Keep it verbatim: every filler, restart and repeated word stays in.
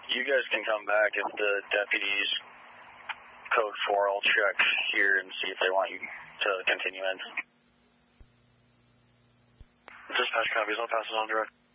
you guys can come back if the deputies code four. I'll check here and see if they want you to continue in. Dispatch copies. I'll pass it on direct.